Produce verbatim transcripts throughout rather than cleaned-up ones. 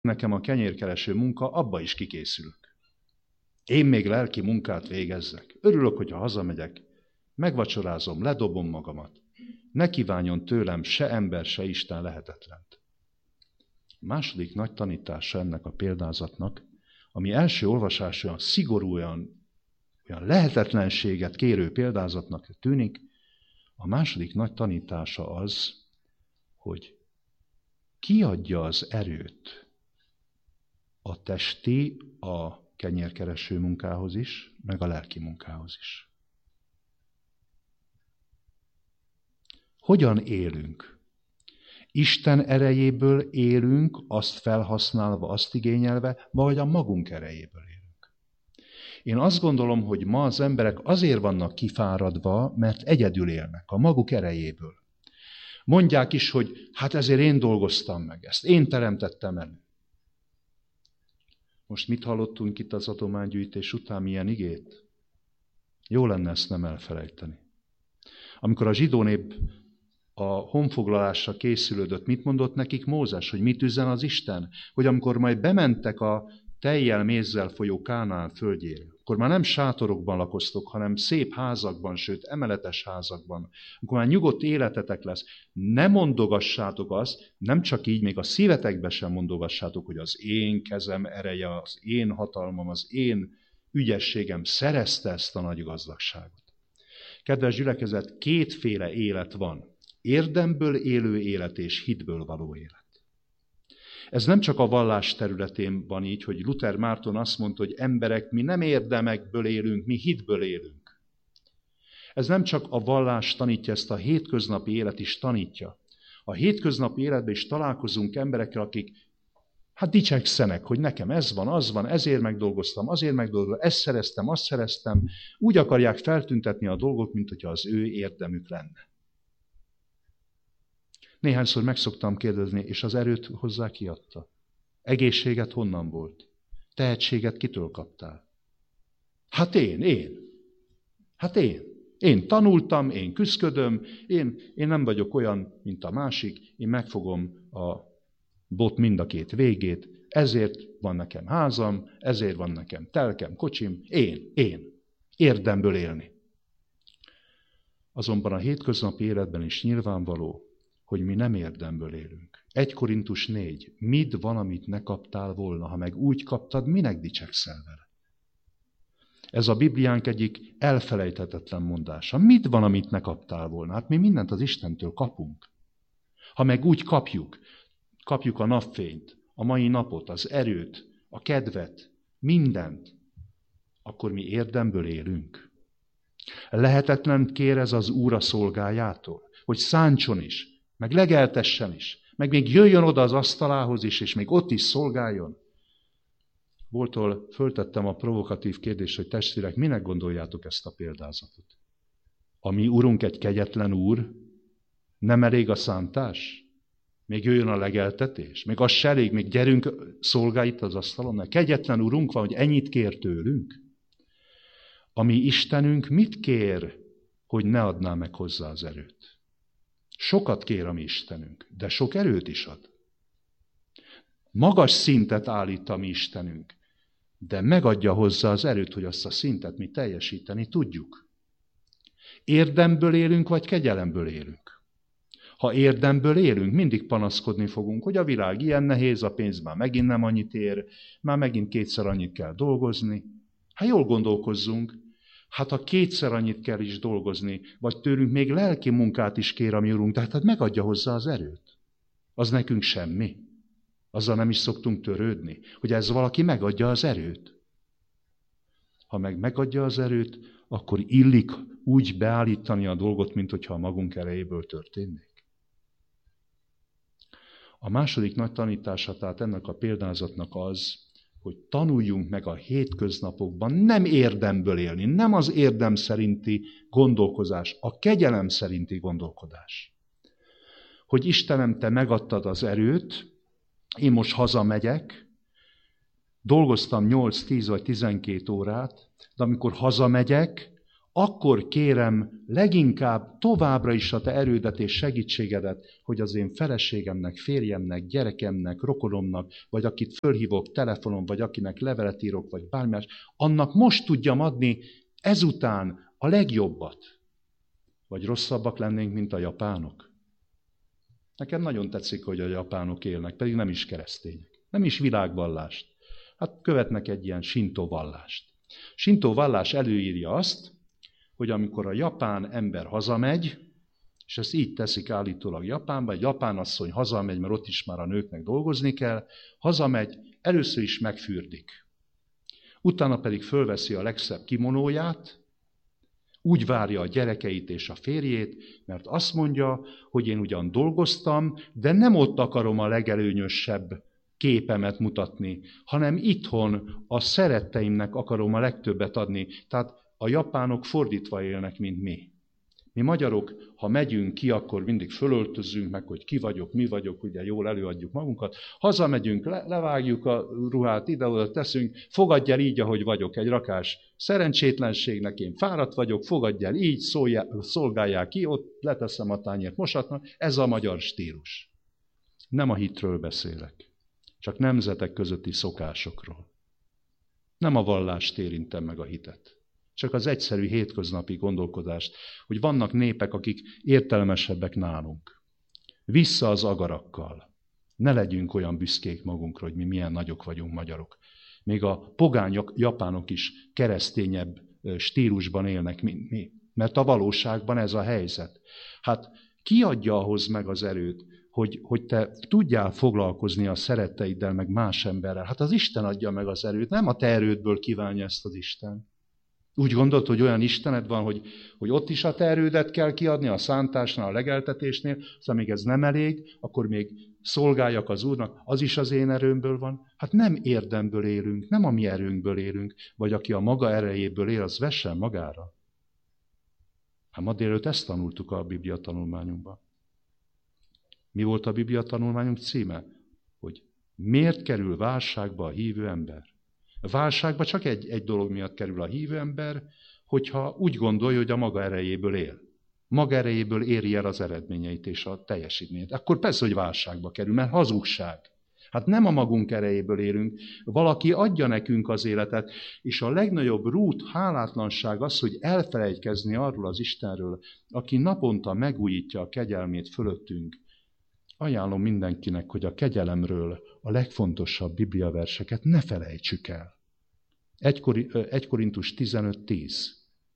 nekem a kenyérkereső munka, abba is kikészülök. Én még lelki munkát végezzek. Örülök, hogyha hazamegyek, megvacsorázom, ledobom magamat. Ne kívánjon tőlem se ember, se Isten lehetetlent. A második nagy tanítása ennek a példázatnak, ami első olvasás olyan szigorú, olyan, olyan lehetetlenséget kérő példázatnak tűnik, a második nagy tanítása az, hogy ki adja az erőt a testi, a kenyérkereső munkához is, meg a lelki munkához is. Hogyan élünk? Isten erejéből élünk, azt felhasználva, azt igényelve, vagy a magunk erejéből élünk. Én azt gondolom, hogy ma az emberek azért vannak kifáradva, mert egyedül élnek, a maguk erejéből. Mondják is, hogy hát ezért én dolgoztam meg ezt, én teremtettem elő. Most mit hallottunk itt az adománygyűjtés után, milyen igét? Jó lenne ezt nem elfelejteni. Amikor a zsidó nép a honfoglalásra készülődött, mit mondott nekik Mózes, hogy mit üzen az Isten? Hogy amikor majd bementek a tejjel, mézzel folyó Kánaán földjére, akkor már nem sátorokban lakoztok, hanem szép házakban, sőt emeletes házakban, akkor már nyugodt életetek lesz. Ne mondogassátok azt, nem csak így, még a szívetekbe sem mondogassátok, hogy az én kezem ereje, az én hatalmam, az én ügyességem szerezte ezt a nagy gazdagságot. Kedves gyülekezet, kétféle élet van. Érdemből élő élet és hitből való élet. Ez nem csak a vallás területén van így, hogy Luther Márton azt mondta, hogy emberek, mi nem érdemekből élünk, mi hitből élünk. Ez nem csak a vallás tanítja, ezt a hétköznapi élet is tanítja. A hétköznapi életben is találkozunk emberekkel, akik hát dicsekszenek, hogy nekem ez van, az van, ezért megdolgoztam, azért megdolgoztam, ezt szereztem, azt szereztem. Úgy akarják feltüntetni a dolgot, mint hogyha az ő érdemük lenne. Néhányszor meg szoktam kérdezni, és az erőt hozzá ki adta? Egészséget honnan volt? Tehetséget kitől kaptál? Hát én, én. Hát én. Én tanultam, én küszködöm, én, én nem vagyok olyan, mint a másik, én megfogom a bot mind a két végét, ezért van nekem házam, ezért van nekem telkem, kocsim, én, én. Érdemből élni. Azonban a hétköznapi életben is nyilvánvaló, hogy mi nem érdemből élünk. egy Korintus négy. Mit van, amit ne kaptál volna? Ha meg úgy kaptad, minek dicsekszel vele? Ez a Bibliánk egyik elfelejthetetlen mondása. Mit van, amit ne kaptál volna? Hát mi mindent az Istentől kapunk. Ha meg úgy kapjuk, kapjuk a napfényt, a mai napot, az erőt, a kedvet, mindent, akkor mi érdemből élünk. Lehetetlen kér ez az Úr a szolgájától, hogy szántson is, meg legeltessen is, meg még jöjjön oda az asztalához is, és még ott is szolgáljon. Voltól föltettem a provokatív kérdést, hogy testvérek, minek gondoljátok ezt a példázatot? A mi Urunk egy kegyetlen Úr? Nem elég a szántás? Még jöjjön a legeltetés? Még az se elég, még gyerünk, szolgálj itt az asztalon. Mert kegyetlen Urunk van, hogy ennyit kér tőlünk. A mi Istenünk mit kér, hogy ne adná meg hozzá az erőt? Sokat kér a mi Istenünk, de sok erőt is ad. Magas szintet állít a mi Istenünk, de megadja hozzá az erőt, hogy azt a szintet mi teljesíteni tudjuk. Érdemből élünk, vagy kegyelemből élünk? Ha érdemből élünk, mindig panaszkodni fogunk, hogy a világ ilyen nehéz, a pénz már megint nem annyit ér, már megint kétszer annyit kell dolgozni. Hát jól gondolkozzunk. Hát ha kétszer annyit kell is dolgozni, vagy tőlünk még lelki munkát is kér a mi Urunk, tehát hát megadja hozzá az erőt. Az nekünk semmi. Azzal nem is szoktunk törődni, hogy ez valaki megadja az erőt. Ha meg megadja az erőt, akkor illik úgy beállítani a dolgot, mint hogyha a magunk erejéből történnék. A második nagy tanítása, tehát ennek a példázatnak az, hogy tanuljunk meg a hétköznapokban nem érdemből élni, nem az érdem szerinti gondolkozás, a kegyelem szerinti gondolkodás. Hogy Istenem, te megadtad az erőt, én most hazamegyek, dolgoztam nyolc, tíz vagy tizenkét órát, de amikor hazamegyek, akkor kérem leginkább továbbra is a te erődet és segítségedet, hogy az én feleségemnek, férjemnek, gyerekemnek, rokonomnak, vagy akit fölhívok telefonon, vagy akinek levelet írok, vagy bármi más, annak most tudjam adni ezután a legjobbat. Vagy rosszabbak lennénk, mint a japánok. Nekem nagyon tetszik, hogy a japánok élnek, pedig nem is keresztények. Nem is világvallást. Hát követnek egy ilyen sintó vallást. Sintó vallás előírja azt, hogy amikor a japán ember hazamegy, és ezt így teszik állítólag Japánban, egy japán asszony hazamegy, mert ott is már a nőknek dolgozni kell, hazamegy, először is megfürdik. Utána pedig fölveszi a legszebb kimonóját, úgy várja a gyerekeit és a férjét, mert azt mondja, hogy én ugyan dolgoztam, de nem ott akarom a legelőnyösebb képemet mutatni, hanem itthon a szeretteimnek akarom a legtöbbet adni. Tehát a japánok fordítva élnek, mint mi. Mi magyarok, ha megyünk ki, akkor mindig fölöltözzünk meg, hogy ki vagyok, mi vagyok, ugye jól előadjuk magunkat. Hazamegyünk, le, levágjuk a ruhát, ide-oda teszünk, fogadj el így, ahogy vagyok, egy rakás szerencsétlenségnek, én fáradt vagyok, fogadj el így, szólják, szolgálják ki, ott leteszem a tányért mosatnak. Ez a magyar stílus. Nem a hitről beszélek, csak nemzetek közötti szokásokról. Nem a vallást érintem meg a hitet. Csak az egyszerű hétköznapi gondolkodást, hogy vannak népek, akik értelmesebbek nálunk. Vissza az agarakkal. Ne legyünk olyan büszkék magunkra, hogy mi milyen nagyok vagyunk magyarok. Még a pogány japánok is keresztényebb stílusban élnek, mint mi. Mert a valóságban ez a helyzet. Hát ki adja ahhoz meg az erőt, hogy, hogy te tudjál foglalkozni a szeretteiddel, meg más emberrel? Hát az Isten adja meg az erőt, nem a te erődből kívánja ezt az Isten. Úgy gondolt, hogy olyan Istened van, hogy, hogy ott is a te erődet kell kiadni, a szántásnál, a legeltetésnél, szóval még ez nem elég, akkor még szolgáljak az Úrnak, az is az én erőmből van. Hát nem érdemből élünk, nem a mi erőnkből élünk, vagy aki a maga erejéből él, az vessen magára. Hát ma délőtt ezt tanultuk a Biblia tanulmányunkban. Mi volt a Biblia tanulmányunk címe? Hogy miért kerül válságba a hívő ember? A válságba csak egy, egy dolog miatt kerül a hívő ember, hogyha úgy gondolja, hogy a maga erejéből él. Maga erejéből éri el az eredményeit és a teljesítményt. Akkor persze, hogy válságba kerül, mert hazugság. Hát nem a magunk erejéből élünk, valaki adja nekünk az életet, és a legnagyobb rút, hálátlanság az, hogy elfelejtkezni arról az Istenről, aki naponta megújítja a kegyelmét fölöttünk. Ajánlom mindenkinek, hogy a kegyelemről a legfontosabb bibliaverseket ne felejtsük el. egy Korintus tizenöt tíz.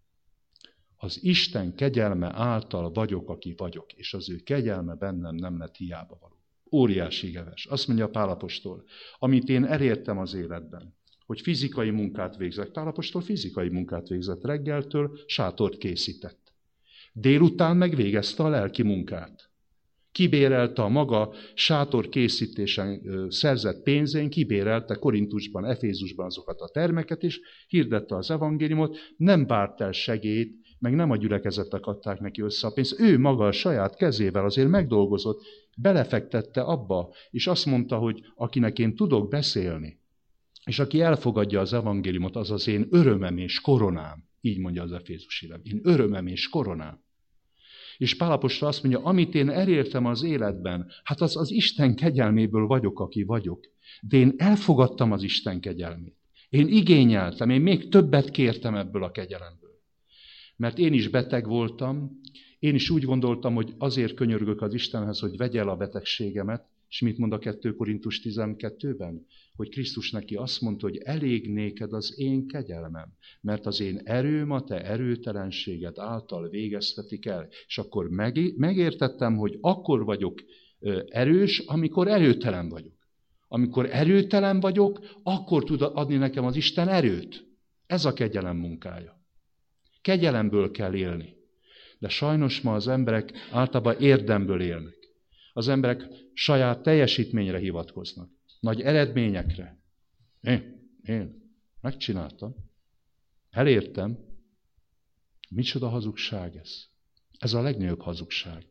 Az Isten kegyelme által vagyok, aki vagyok, és az ő kegyelme bennem nem lett hiába való. Óriási igevers. Azt mondja Pál apostol, amit én elértem az életben, hogy fizikai munkát végzek. Pál apostol fizikai munkát végzett, reggeltől sátort készített. Délután megvégezte a lelki munkát. Kibérelte a maga sátor készítésen szerzett pénzén, kibérelte Korintusban, Efézusban azokat a termeket, és hirdette az evangéliumot, nem várt el segélyt, meg nem a gyülekezetek adták neki össze a pénzt. Ő maga a saját kezével azért megdolgozott, belefektette abba, és azt mondta, hogy akinek én tudok beszélni, és aki elfogadja az evangéliumot, az az én örömem és koronám. Így mondja az Efézusi levél. Én örömem és koronám. És Pál apostol azt mondja, amit én elértem az életben, hát az az Isten kegyelméből vagyok, aki vagyok. De én elfogadtam az Isten kegyelmét. Én igényeltem, én még többet kértem ebből a kegyelemből. Mert én is beteg voltam, én is úgy gondoltam, hogy azért könyörgök az Istenhez, hogy vegye el a betegségemet, és mit mond a kettő Korintus tizenkettőben? Hogy Krisztus neki azt mondta, hogy elég néked az én kegyelmem, mert az én erőm a te erőtelenséged által végeztetik el. És akkor megértettem, hogy akkor vagyok erős, amikor erőtelen vagyok. Amikor erőtelen vagyok, akkor tud adni nekem az Isten erőt. Ez a kegyelem munkája. Kegyelemből kell élni. De sajnos ma az emberek általában érdemből élnek. Az emberek saját teljesítményre hivatkoznak. Nagy eredményekre. Én, én megcsináltam. Elértem. Micsoda hazugság ez? Ez a legnagyobb hazugság.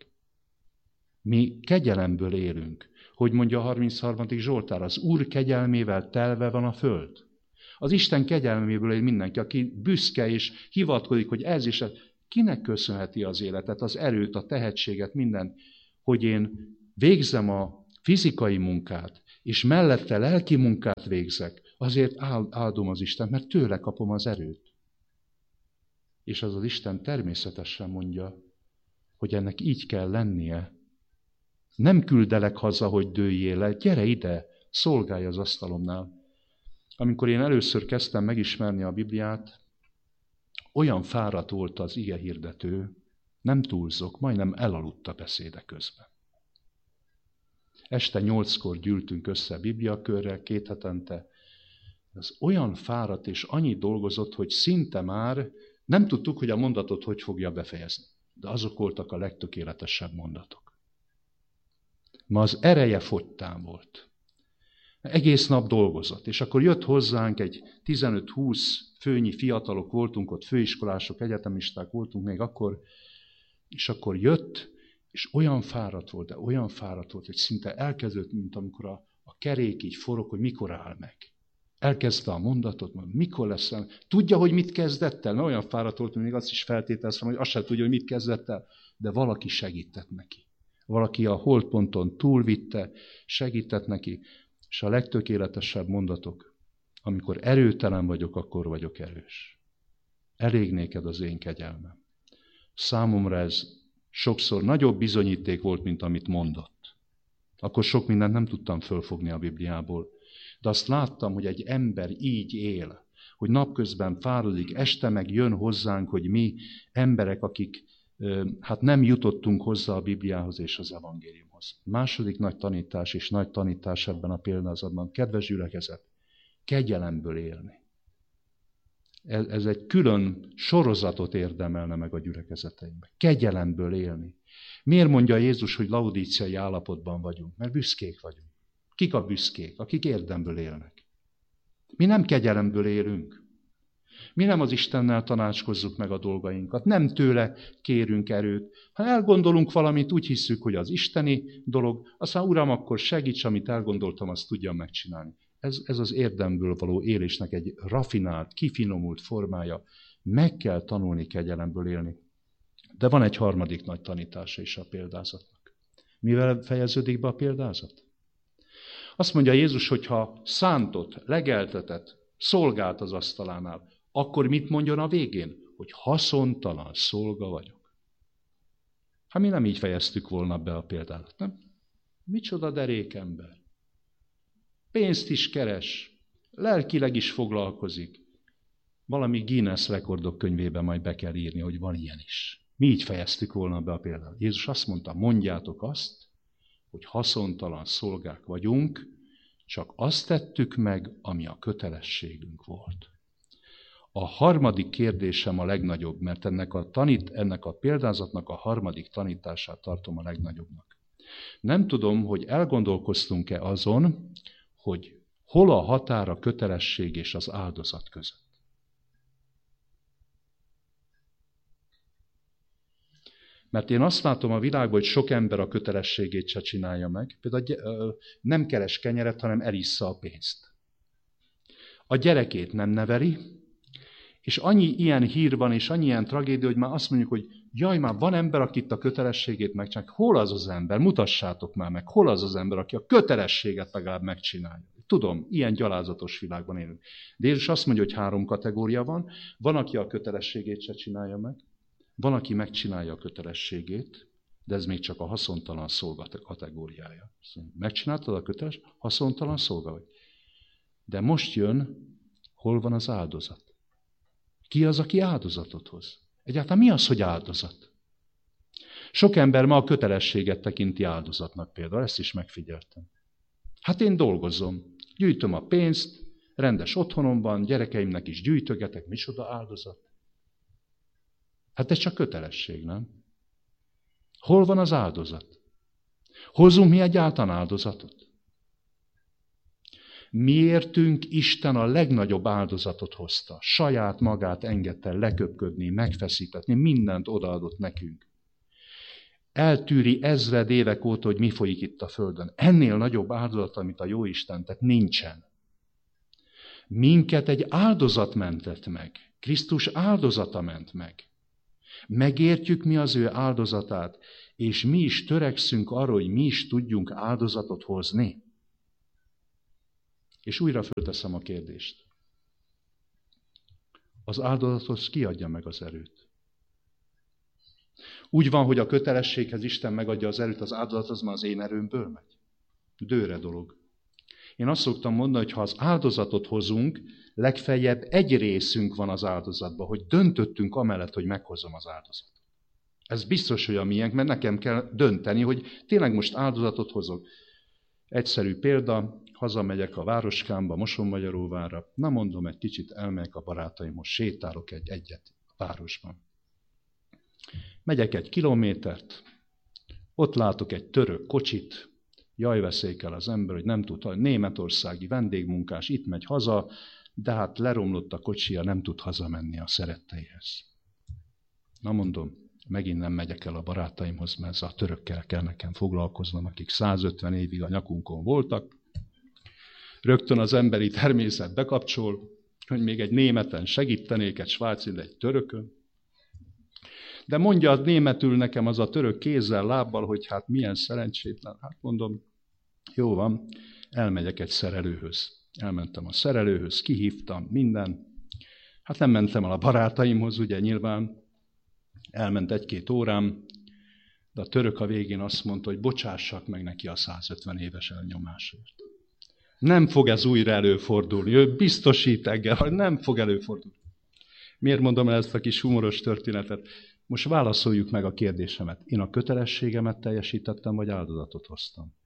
Mi kegyelemből élünk. Hogy mondja a harmincharmadik Zsoltár, az Úr kegyelmével telve van a föld. Az Isten kegyelméből él mindenki, aki büszke és hivatkozik, hogy ez is, kinek köszönheti az életet, az erőt, a tehetséget, mindent, hogy én végzem a fizikai munkát, és mellette lelki munkát végzek, azért áldom az Istent, mert tőle kapom az erőt. És az az Isten természetesen mondja, hogy ennek így kell lennie. Nem küldelek haza, hogy dőljél le, gyere ide, szolgálj az asztalomnál. Amikor én először kezdtem megismerni a Bibliát, olyan fáradt volt az ige hirdető, nem túlzok, majdnem elaludt a beszéde közben. Este nyolckor gyűltünk össze Bibliakörrel, két hetente. Az olyan fáradt és annyit dolgozott, hogy szinte már nem tudtuk, hogy a mondatot hogy fogja befejezni. De azok voltak a legtökéletesebb mondatok. Ma az ereje fogytán volt. Egész nap dolgozott, és akkor jött hozzánk egy tizenöt-húsz főnyi fiatalok voltunk, ott főiskolások, egyetemisták voltunk még akkor, és akkor jött, és olyan fáradt volt, de olyan fáradt volt, hogy szinte elkezdett, mint amikor a, a kerék így forog, hogy mikor áll meg. Elkezdte a mondatot, mondja, mikor lesz el. Tudja, hogy mit kezdett el? Na, olyan fáradt volt, hogy még azt is feltételeztem, hogy azt sem tudja, hogy mit kezdett el, de valaki segített neki. Valaki a holdponton túlvitte, segített neki, és a legtökéletesebb mondatok, amikor erőtelen vagyok, akkor vagyok erős. Elég néked az én kegyelmem. Számomra ez sokszor nagyobb bizonyíték volt, mint amit mondott. Akkor sok mindent nem tudtam fölfogni a Bibliából. De azt láttam, hogy egy ember így él, hogy napközben fáradik, este meg jön hozzánk, hogy mi emberek, akik hát nem jutottunk hozzá a Bibliához és az evangéliumhoz. Második nagy tanítás és nagy tanítás ebben a példázatban, kedves gyülekezet, kegyelemből élni. Ez, ez egy külön sorozatot érdemelne meg a gyülekezeteinkben. Kegyelemből élni. Miért mondja Jézus, hogy laudíciai állapotban vagyunk? Mert büszkék vagyunk. Kik a büszkék? Akik érdemből élnek. Mi nem kegyelemből élünk. Mi nem az Istennel tanácskozzuk meg a dolgainkat. Nem tőle kérünk erőt. Ha elgondolunk valamit, úgy hiszük, hogy az isteni dolog, aztán Uram, akkor segíts, amit elgondoltam, azt tudjam megcsinálni. Ez, ez az érdemből való élésnek egy rafinált, kifinomult formája. Meg kell tanulni kegyelemből élni. De van egy harmadik nagy tanítása is a példázatnak. Mivel fejeződik be a példázat? Azt mondja Jézus, hogy ha szántott, legeltetett, szolgált az asztalánál, akkor mit mondjon a végén? Hogy haszontalan szolga vagyok. Hát mi nem így fejeztük volna be a példát, nem? Micsoda derék ember. Pénzt is keres, lelkileg is foglalkozik. Valami Guinness rekordok könyvébe majd be kell írni, hogy van ilyen is. Mi így fejeztük volna be a példát. Jézus azt mondta, mondjátok azt, hogy haszontalan szolgák vagyunk, csak azt tettük meg, ami a kötelességünk volt. A harmadik kérdésem a legnagyobb, mert ennek a, tanít, ennek a példázatnak a harmadik tanítását tartom a legnagyobbnak. Nem tudom, hogy elgondolkoztunk-e azon, hogy hol a határ a kötelesség és az áldozat között. Mert én azt látom a világban, hogy sok ember a kötelességét se csinálja meg. Például nem keres kenyeret, hanem elissza a pénzt. A gyerekét nem neveli, és annyi ilyen hír van, és annyi ilyen tragédia, hogy már azt mondjuk, hogy jaj, már van ember, aki itt a kötelességét megcsinálja. Hol az az ember? Mutassátok már meg. Hol az az ember, aki a kötelességet legalább megcsinálja? Tudom, ilyen gyalázatos világban élünk. De Jézus azt mondja, hogy három kategória van. Van, aki a kötelességét se csinálja meg. Van, aki megcsinálja a kötelességét, de ez még csak a haszontalan szolga kategóriája. Megcsináltad a köteles, haszontalan szolga vagy. De most jön, hol van az áldozat? Ki az, aki áldozatot hoz? Egyáltalán mi az, hogy áldozat? Sok ember ma a kötelességet tekinti áldozatnak például, ezt is megfigyeltem. Hát én dolgozom, gyűjtöm a pénzt, rendes otthonom van, gyerekeimnek is gyűjtögetek, micsoda áldozat? Hát ez csak kötelesség, nem? Hol van az áldozat? Hozzunk mi egyáltalán áldozatot? Miértünk Isten a legnagyobb áldozatot hozta. Saját magát engedte leköpködni, megfeszítetni, mindent odaadott nekünk. Eltűri ezred évek óta, hogy mi folyik itt a földön. Ennél nagyobb áldozat, amit a Jóisten tett, nincsen. Minket egy áldozat mentett meg. Krisztus áldozata ment meg. Megértjük mi az ő áldozatát, és mi is törekszünk arra, hogy mi is tudjunk áldozatot hozni. És újra fölteszem a kérdést. Az áldozathoz ki adja meg az erőt? Úgy van, hogy a kötelességhez Isten megadja az erőt, az áldozat az már az én erőmből megy. Dőre dolog. Én azt szoktam mondani, hogy ha az áldozatot hozunk, legfeljebb egy részünk van az áldozatban, hogy döntöttünk amellett, hogy meghozom az áldozatot. Ez biztos, hogy a miénk, mert nekem kell dönteni, hogy tényleg most áldozatot hozok. Egyszerű példa, hazamegyek a Városkámba, Mosonmagyaróvárra, na mondom, egy kicsit elmegyek a barátaimhoz, sétálok egy egyet a városban. Megyek egy kilométert, ott látok egy török kocsit, jaj, veszékel az ember, hogy nem tud, németországi vendégmunkás itt megy haza, de hát leromlott a kocsia, nem tud hazamenni a szeretteihez. Na mondom, megint nem megyek el a barátaimhoz, mert a törökkel kell nekem foglalkoznom, akik százötven évig a nyakunkon voltak. Rögtön az emberi természet bekapcsol, hogy még egy németen segítenék, egy svájci, de egy törökön. De mondja az németül nekem az a török kézzel, lábbal, hogy hát milyen szerencsétlen. Hát mondom, jó van, elmegyek egy szerelőhöz. Elmentem a szerelőhöz, kihívtam, minden. Hát nem mentem el a barátaimhoz, ugye nyilván. Elment egy-két órám, de a török a végén azt mondta, hogy bocsássak meg neki a százötven éves elnyomásért. Nem fog ez újra előfordulni. Ő biztosít engem, hogy nem fog előfordulni. Miért mondom el ezt a kis humoros történetet? Most válaszoljuk meg a kérdésemet. Én a kötelességemet teljesítettem, vagy áldozatot hoztam?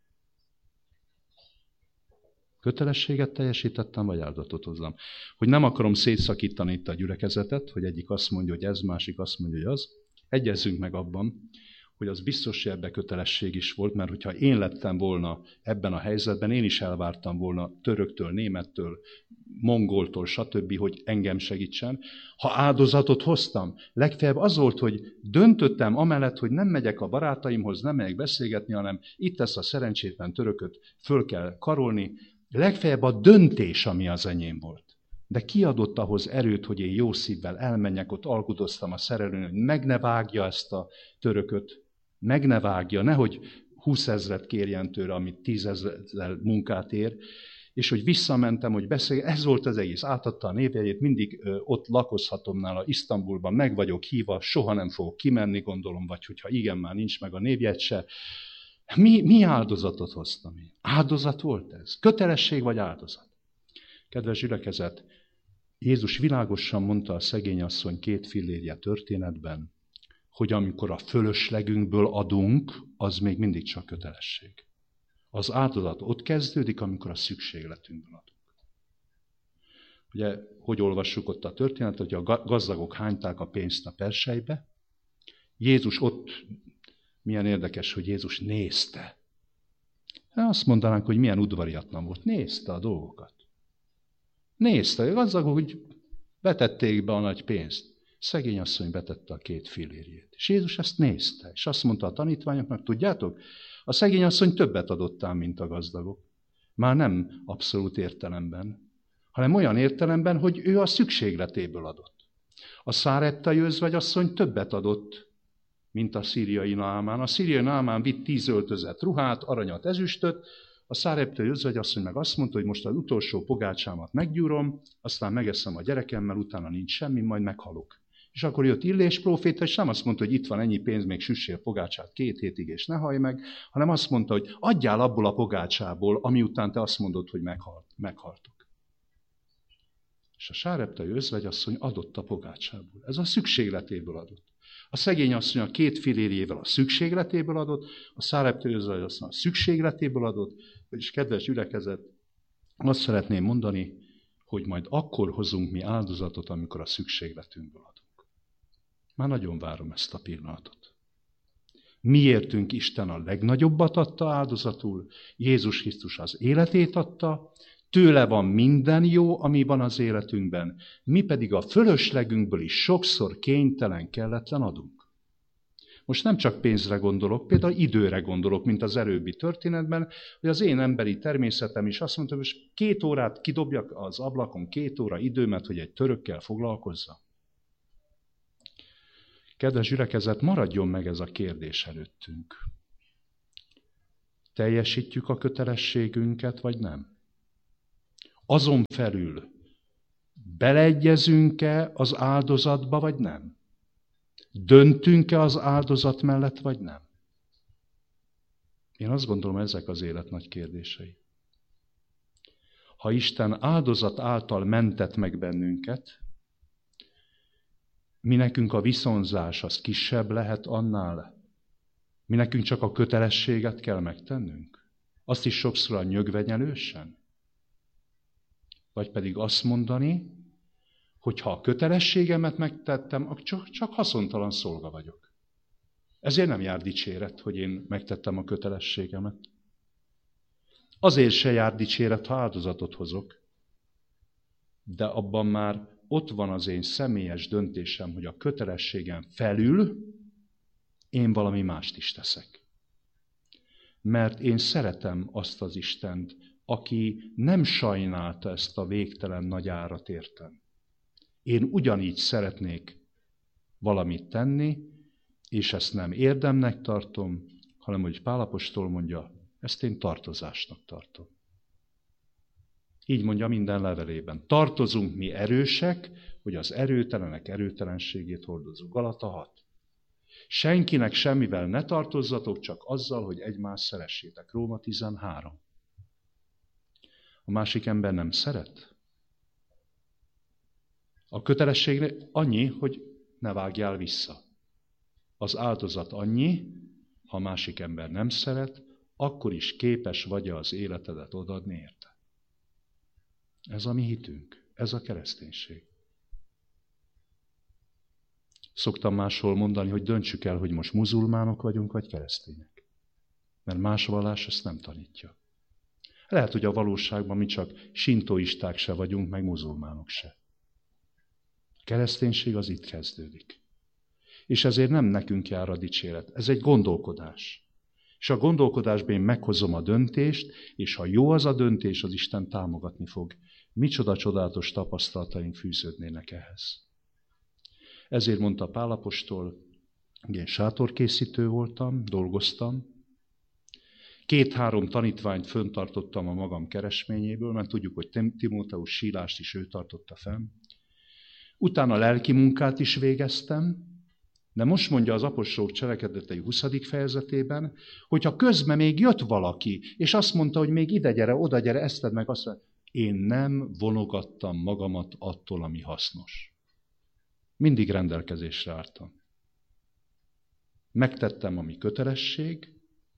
Kötelességet teljesítettem, vagy áldozatot hozzam? Hogy nem akarom szétszakítani itt a gyülekezetet, hogy egyik azt mondja, hogy ez, másik azt mondja, hogy az. Egyezzünk meg abban, hogy az biztos, hogy ebbe kötelesség is volt, mert hogyha én lettem volna ebben a helyzetben, én is elvártam volna töröktől, némettől, mongoltól, stb., hogy engem segítsen. Ha áldozatot hoztam, legfeljebb az volt, hogy döntöttem amellett, hogy nem megyek a barátaimhoz, nem megyek beszélgetni, hanem itt ezt a szerencsétlen törököt föl kell karolni. Legfeljebb a döntés, ami az enyém volt. De ki adott ahhoz erőt, hogy én jó szívvel elmenjek, ott alkudoztam a szerelőn, hogy meg ne vágja ezt a törököt, meg ne vágja, nehogy húszezret kérjen tőle, amit tízezrel munkát ér, és hogy visszamentem, hogy beszélj, ez volt az egész, átadta a névjegyét, mindig ö, ott lakozhatom nála Isztambulban, meg vagyok hívva, soha nem fogok kimenni, gondolom, vagy hogyha igen, már nincs meg a névjegy se. Mi, mi áldozatot hoztam én? Áldozat volt ez? Kötelesség vagy áldozat? Kedves gyülekezet, Jézus világosan mondta a szegény asszony két fillérje történetben, hogy amikor a fölöslegünkből adunk, az még mindig csak kötelesség. Az áldozat ott kezdődik, amikor a szükségletünkből adunk. Ugye, hogy olvassuk ott a történetet, hogy a gazdagok hányták a pénzt a perselybe. Jézus ott, milyen érdekes, hogy Jézus nézte. Azt mondanánk, hogy milyen udvariatlan volt. Nézte a dolgokat. Nézte, a gazdagok úgy betették be a nagy pénzt. Szegény asszony betette a két fillérjét. És Jézus ezt nézte, és azt mondta a tanítványoknak, tudjátok, a szegény asszony többet adott ám, mint a gazdagok. Már nem abszolút értelemben, hanem olyan értelemben, hogy ő a szükségletéből adott. A száreptai özvegyasszony többet adott, mint a szíriai Naamán. A szíriai Naamán vitt tíz öltözett ruhát, aranyat, ezüstöt, a száreptai özvegyasszony meg azt mondta, hogy most az utolsó pogácsámat meggyúrom, aztán megeszem a gyerekemmel, utána nincs semmi, majd meghalok. És akkor jött Illés próféta, és nem azt mondta, hogy itt van ennyi pénz, még süssél pogácsát két hétig, és ne hallj meg, hanem azt mondta, hogy adjál abból a pogácsából, ami után te azt mondod, hogy meghalt, meghaltok. És a sáreptai özvegyasszony adott a pogácsából. Ez a szükségletéből adott. A szegény asszony a két filérjével a szükségletéből adott, a száreptai özvegyasszony a szükségletéből adott, és kedves gyülekezet, azt szeretném mondani, hogy majd akkor hozunk mi áldozatot, amikor a szükségletünkből adunk. Már nagyon várom ezt a pillanatot. Miértünk Isten a legnagyobbat adta áldozatul, Jézus Krisztus az életét adta, tőle van minden jó, ami van az életünkben, mi pedig a fölöslegünkből is sokszor kénytelen, kelletlen adunk. Most nem csak pénzre gondolok, például időre gondolok, mint az előbbi történetben, hogy az én emberi természetem is azt mondta, hogy most két órát kidobjak az ablakon, két óra időmet, hogy egy törökkel foglalkozza. Kedves gyülekezet, maradjon meg ez a kérdés előttünk. Teljesítjük a kötelességünket, vagy nem? Azon felül beleegyezünk-e az áldozatba, vagy nem? Döntünk-e az áldozat mellett, vagy nem? Én azt gondolom, ezek az élet nagy kérdései. Ha Isten áldozat által mentett meg bennünket, mi nekünk a viszonzás az kisebb lehet annál, mi nekünk csak a kötelességet kell megtennünk? Azt is sokszor a nyögvenyelősen? Vagy pedig azt mondani, hogy ha a kötelességemet megtettem, akkor csak, csak haszontalan szolga vagyok. Ezért nem jár dicséret, hogy én megtettem a kötelességemet. Azért se jár dicséret, ha áldozatot hozok. De abban már ott van az én személyes döntésem, hogy a kötelességem felül én valami mást is teszek. Mert én szeretem azt az Istent, aki nem sajnálta ezt a végtelen nagy árat értem. Én ugyanígy szeretnék valamit tenni, és ezt nem érdemnek tartom, hanem, hogy Pál apostol mondja, ezt én tartozásnak tartom. Így mondja minden levelében. Tartozunk mi erősek, hogy az erőtelenek erőtelenségét hordozunk. Galata hat. Senkinek semmivel ne tartozzatok, csak azzal, hogy egymást szeressétek. Róma tizenhárom. A másik ember nem szeret. A kötelesség annyi, hogy ne vágjál vissza. Az áldozat annyi, ha a másik ember nem szeret, akkor is képes vagy az életedet odaadni érte. Ez a mi hitünk, ez a kereszténység. Szoktam máshol mondani, hogy döntsük el, hogy most muzulmánok vagyunk, vagy keresztények. Mert más vallás ezt nem tanítja. Lehet, hogy a valóságban mi csak sintoisták se vagyunk, meg muzulmánok se. A kereszténység az itt kezdődik. És ezért nem nekünk jár a dicséret. Ez egy gondolkodás. És a gondolkodásban én meghozom a döntést, és ha jó az a döntés, az Isten támogatni fog. Micsoda csodálatos tapasztalataink fűződnének ehhez. Ezért mondta Pál apostol, én sátorkészítő voltam, dolgoztam. Két-három tanítványt föntartottam a magam keresményéből, mert tudjuk, hogy Timóteus sílást is ő tartotta fenn. Utána lelki munkát is végeztem, de most mondja az apostolok cselekedetei huszadik fejezetében, hogyha közben még jött valaki, és azt mondta, hogy még ide gyere, oda gyere, ezt tedd meg, azt mondja, én nem vonogattam magamat attól, ami hasznos. Mindig rendelkezésre álltam. Megtettem, ami kötelesség,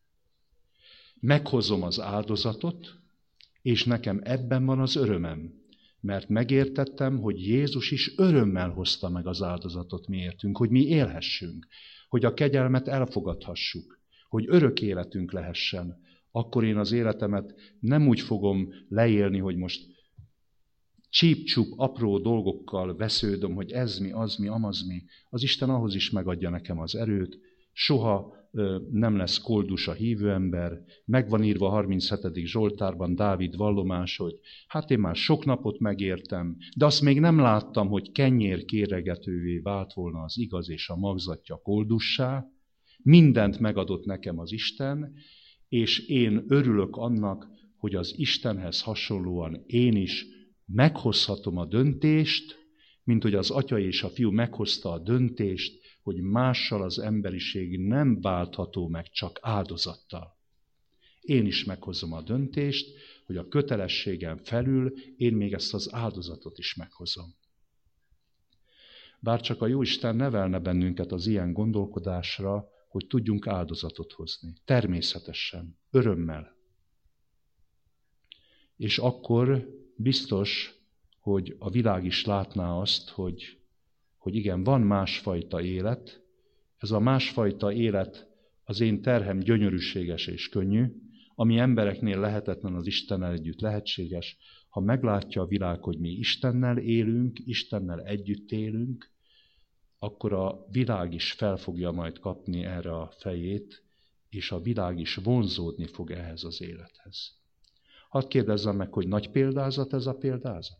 meghozom az áldozatot, és nekem ebben van az örömem. Mert megértettem, hogy Jézus is örömmel hozta meg az áldozatot miértünk, hogy mi élhessünk, hogy a kegyelmet elfogadhassuk, hogy örök életünk lehessen. Akkor én az életemet nem úgy fogom leélni, hogy most csíp-csup apró dolgokkal vesződöm, hogy ez mi, az mi, amaz mi. Az Isten ahhoz is megadja nekem az erőt, soha nem lesz koldus a hívő ember. Megvan írva a harminchetedik Zsoltárban Dávid vallomás, hogy hát én már sok napot megértem, de azt még nem láttam, hogy kenyér kéregetővé vált volna az igaz és a magzatja koldussá. Mindent megadott nekem az Isten, és én örülök annak, hogy az Istenhez hasonlóan én is meghozhatom a döntést, mint hogy az Atya és a Fiú meghozta a döntést, hogy mással az emberiség nem váltható meg, csak áldozattal. Én is meghozom a döntést, hogy a kötelességem felül én még ezt az áldozatot is meghozom. Bár csak a Jóisten nevelne bennünket az ilyen gondolkodásra, hogy tudjunk áldozatot hozni. Természetesen, örömmel. És akkor biztos, hogy a világ is látná azt, hogy hogy igen, van másfajta élet, ez a másfajta élet az én terhem gyönyörűséges és könnyű, ami embereknél lehetetlen, az Istennel együtt lehetséges, ha meglátja a világ, hogy mi Istennel élünk, Istennel együtt élünk, akkor a világ is fel fogja majd kapni erre a fejét, és a világ is vonzódni fog ehhez az élethez. Hadd kérdezzem meg, hogy nagy példázat ez a példázat?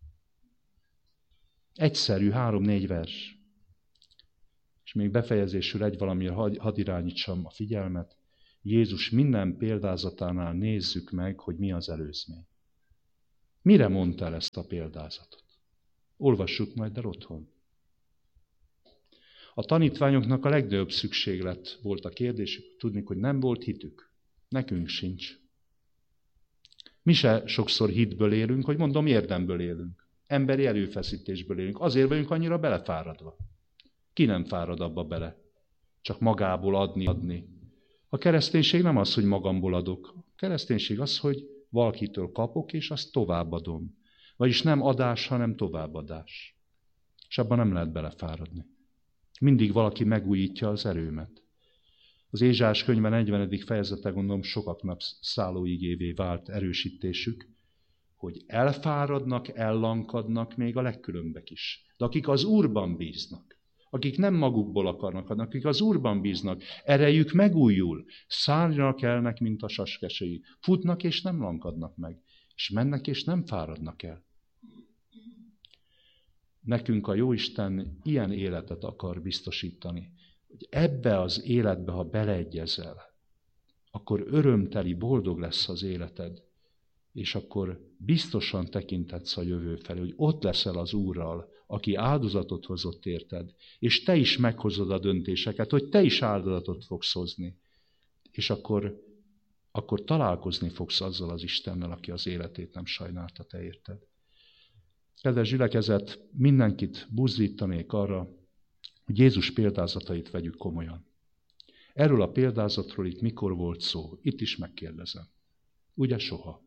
Egyszerű, három-négy vers. És még befejezésül egy valamire hadd irányítsam a figyelmet. Jézus minden példázatánál nézzük meg, hogy mi az előzmény. Mire mondta el ezt a példázatot? Olvassuk majd el otthon. A tanítványoknak a legnagyobb szükséglet volt a kérdésük, tudni, hogy nem volt hitük. Nekünk sincs. Mi se sokszor hitből élünk, hogy mondom, érdemből élünk. Emberi erőfeszítésből élünk. Azért vagyunk annyira belefáradva. Ki nem fárad abba bele? Csak magából adni, adni. A kereszténység nem az, hogy magamból adok. A kereszténység az, hogy valakitől kapok, és azt továbbadom. Vagyis nem adás, hanem továbbadás. És abban nem lehet belefáradni. Mindig valaki megújítja az erőmet. Az Ézsaiás könyve negyvenedik fejezete, gondolom, sokaknak szállóigévé vált erősítésük, hogy elfáradnak, ellankadnak még a legkülönbek is. De akik az Úrban bíznak, akik nem magukból akarnak adni, akik az Úrban bíznak, erejük megújul, szárnyra kelnek, mint a saskesei, futnak és nem lankadnak meg, és mennek és nem fáradnak el. Nekünk a Jóisten ilyen életet akar biztosítani, hogy ebbe az életbe, ha beleegyezel, akkor örömteli, boldog lesz az életed, és akkor biztosan tekintetsz a jövő felé, hogy ott leszel az Úrral, aki áldozatot hozott érted, és te is meghozod a döntéseket, hogy te is áldozatot fogsz hozni. És akkor, akkor találkozni fogsz azzal az Istennel, aki az életét nem sajnálta, te érted. Kedves gyülekezet, mindenkit buzdítanék arra, hogy Jézus példázatait vegyük komolyan. Erről a példázatról itt mikor volt szó? Itt is megkérdezem. Ugye soha?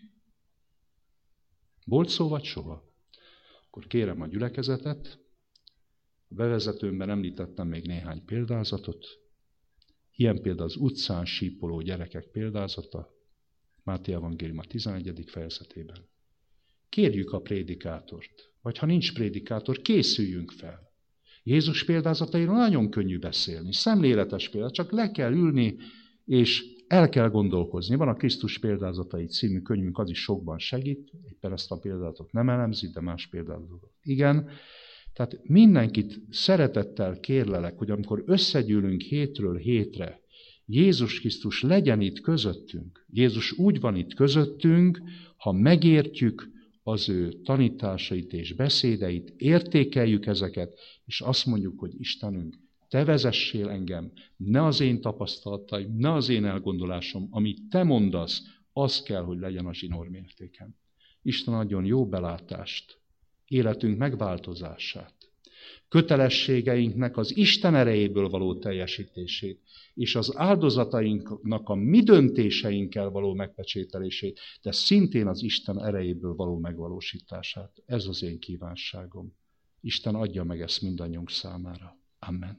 Volt szó, vagy soha? Akkor kérem a gyülekezetet. A bevezetőmben említettem még néhány példázatot. Ilyen például az utcán sípoló gyerekek példázata, Máté evangélium a tizenegyedik fejezetében. Kérjük a prédikátort, vagy ha nincs prédikátor, készüljünk fel. Jézus példázatairól nagyon könnyű beszélni, szemléletes példázat, csak le kell ülni, és el kell gondolkozni. Van a Krisztus példázatai című könyvünk, az is sokban segít, éppen ezt a példázatot nem elemzi, de más példázatot igen. Tehát mindenkit szeretettel kérlelek, hogy amikor összegyűlünk hétről hétre, Jézus Krisztus legyen itt közöttünk. Jézus úgy van itt közöttünk, ha megértjük az ő tanításait és beszédeit, értékeljük ezeket, és azt mondjuk, hogy Istenünk, te vezessél engem, ne az én tapasztalataim, ne az én elgondolásom, amit te mondasz, az kell, hogy legyen a zsinórmértéken. Isten adjon jó belátást, életünk megváltozását, kötelességeinknek az Isten erejéből való teljesítését, és az áldozatainknak a mi döntéseinkkel való megpecsételését, de szintén az Isten erejéből való megvalósítását. Ez az én kívánságom. Isten adja meg ezt mindannyiunk számára. Amen.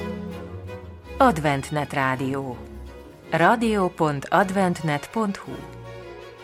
Adventnet Rádió. rádió pont adventnet pont hu